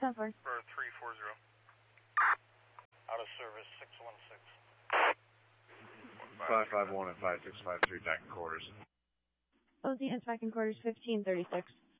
10-4. For 340. Out of service, 616. 551 and 5653 back in quarters. OZ is back in quarters 1536.